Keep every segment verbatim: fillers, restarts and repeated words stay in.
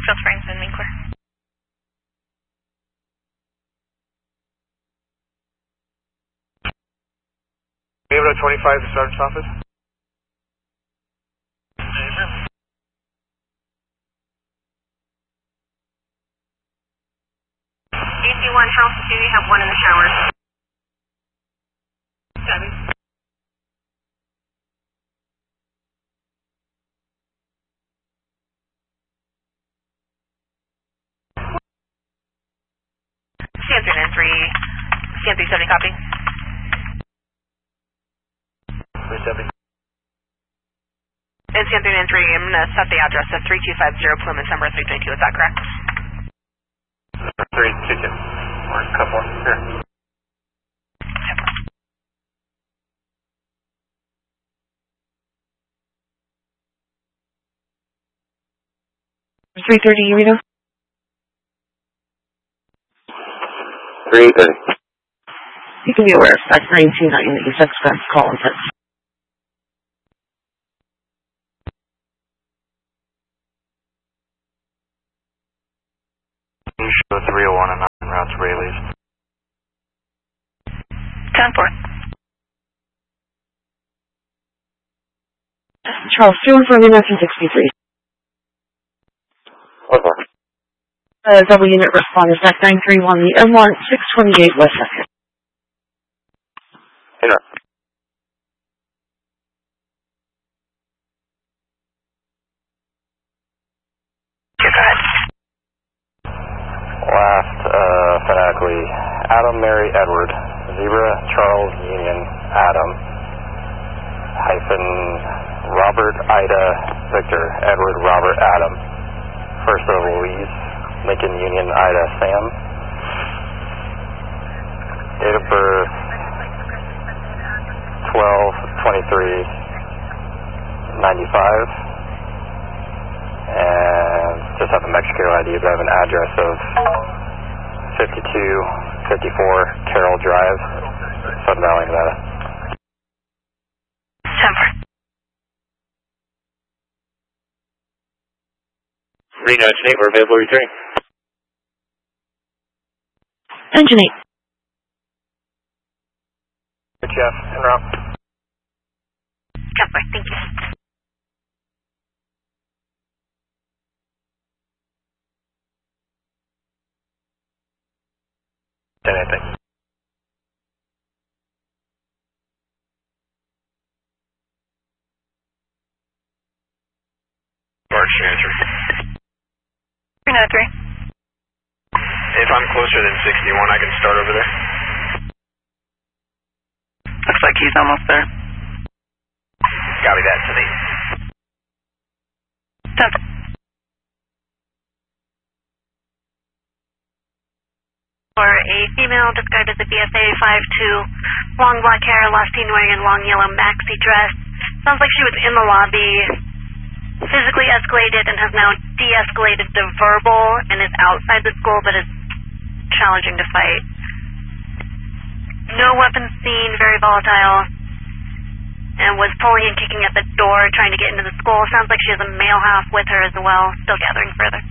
Gulf Springs and Winkler. Able to twenty-five to Sergeant's office. D C one, house two, you have one in the shower. Copy. C M three nine three, C M three seventy, copy. three seventy. And C M three nine three, I'm going to set the address of three two five zero Plymouth, number three twenty-two, is that correct? three two two. Or a couple here. three thirty, you read three thirty. You can be aware of fact nineteen that you need to expense call and text. You show three oh one and nine route to Rayleigh's. ten four. Charles, two one four nineteen sixty-three. What for? Uh, double unit responders, F nine three one, the M one, six twenty-eight West Second. Hey, no. Okay, go ahead. Last, uh, phonetically, Adam, Mary, Edward, Zebra, Charles, Union, Adam, hyphen, Robert, Ida, Victor, Edward, Robert, Adam, first of Louise, Lincoln, Union, Ida, Sam, date of birth, twelve twenty-three ninety-five, and just have a Mexico I D, but I have an address of fifty-two fifty-four Carroll Drive, Sun Valley, Nevada. ten four. Reno, Engine eight, we're available returning. Engine eight. Jeff, en route. ten four, thank you. Anything. March answer. three nine three. If I'm closer than sixty-one, I can start over there. Looks like he's almost there. Copy that to me. ten four. For a female described as a B S A five two, long black hair, last seen wearing a long yellow maxi dress. Sounds like she was in the lobby, physically escalated and has now de-escalated to verbal and is outside the school but is challenging to fight. No weapons seen, very volatile, and was pulling and kicking at the door, trying to get into the school. Sounds like she has a male half with her as well, still gathering further.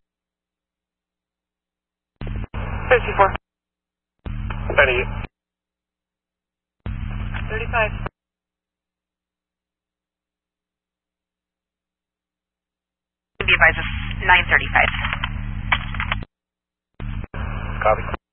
fifty-four. thirty. thirty-five. Be advised, nine thirty-five. Copy.